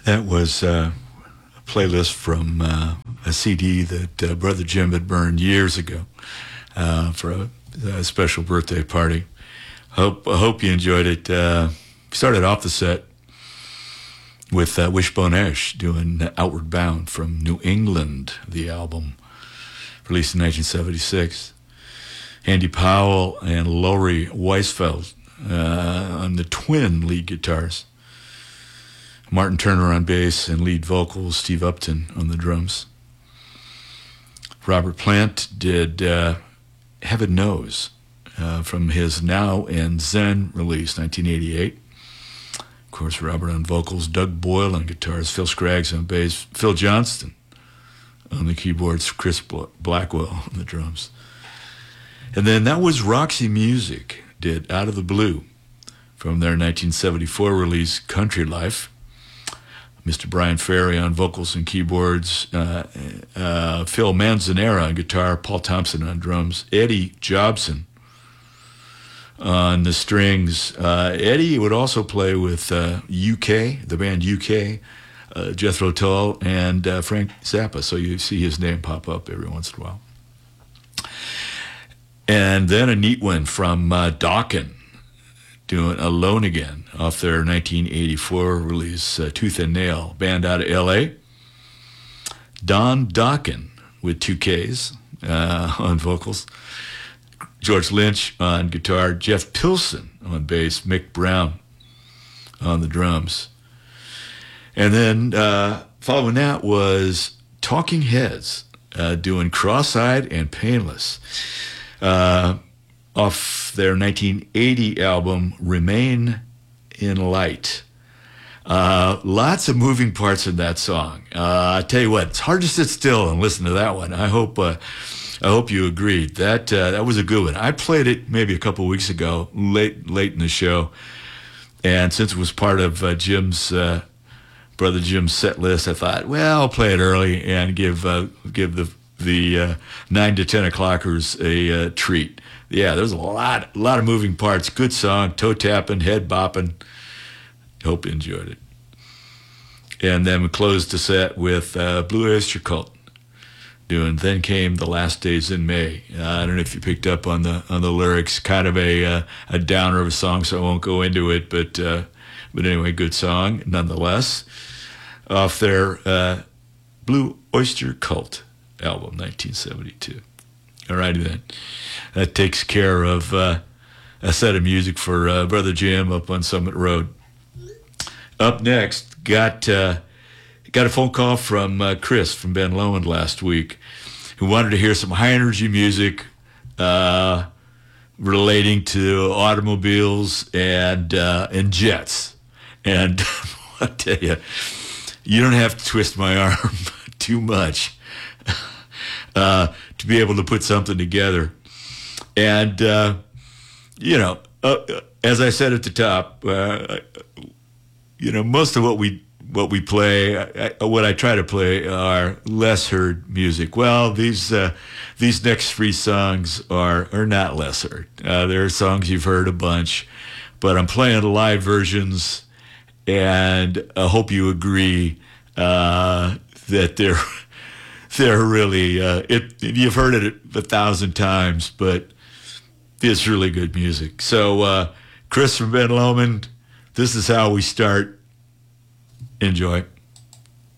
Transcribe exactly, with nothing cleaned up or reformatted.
That was uh, a playlist from uh, a C D that uh, Brother Jim had burned years ago uh, for a, a special birthday party. Hope I hope you enjoyed it. Uh, started off the set with uh, Wishbone Ash doing Outward Bound from New England, the album released in nineteen seventy-six. Andy Powell and Laurie Weisfeld uh, on the twin lead guitars. Martin Turner on bass and lead vocals, Steve Upton on the drums. Robert Plant did uh, Heaven Knows uh, from his Now and Zen release, nineteen eighty-eight. Of course, Robert on vocals, Doug Boyle on guitars, Phil Scraggs on bass, Phil Johnston on the keyboards, Chris Blackwell on the drums. And then that was Roxy Music did Out of the Blue from their nineteen seventy-four release, Country Life. Mister Brian Ferry on vocals and keyboards, uh, uh, Phil Manzanera on guitar, Paul Thompson on drums, Eddie Jobson on the strings. Uh, Eddie would also play with uh, U K, the band U K, uh, Jethro Tull, and uh, Frank Zappa, so you see his name pop up every once in a while. And then a neat one from uh, Dokken, doing Alone Again off their nineteen eighty-four release, uh, Tooth and Nail, band out of L A. Don Dokken with two Ks uh, on vocals, George Lynch on guitar, Jeff Pilson on bass, Mick Brown on the drums. And then uh, following that was Talking Heads uh, doing Cross-Eyed and Painless. Uh, off their nineteen eighty album, Remain in Light. Uh, lots of moving parts in that song. Uh, I tell you what, it's hard to sit still and listen to that one. I hope uh, I hope you agreed. That uh, that was a good one. I played it maybe a couple weeks ago, late late in the show, and since it was part of uh, Jim's uh, brother Jim's set list, I thought, well, I'll play it early and give uh, give the the uh, nine to ten o'clockers a uh, treat. Yeah, there's a lot, a lot of moving parts. Good song, toe tapping, head bopping. Hope you enjoyed it. And then we closed the set with uh, Blue Oyster Cult doing "Then Came the Last Days in May." Uh, I don't know if you picked up on the on the lyrics. Kind of a uh, a downer of a song, so I won't go into it. But uh, but anyway, good song nonetheless. Off their uh, Blue Oyster Cult album, nineteen seventy-two. All righty then. That takes care of uh, a set of music for uh, Brother Jim up on Summit Road. Up next, got uh, got a phone call from uh, Chris from Ben Lomond last week, who wanted to hear some high energy music uh, relating to automobiles and uh, and jets. And I tell you, you don't have to twist my arm too much Uh, to be able to put something together. And, uh, you know, uh, as I said at the top, uh, you know, most of what we what we play, I, I, what I try to play are less heard music. Well, these uh, these next three songs are, are not less heard. Uh, there are songs you've heard a bunch, but I'm playing live versions, and I hope you agree uh, that they're They're really, uh, it, you've heard it a thousand times, but it's really good music. So, uh, Chris from Ben Lomond, this is how we start. Enjoy.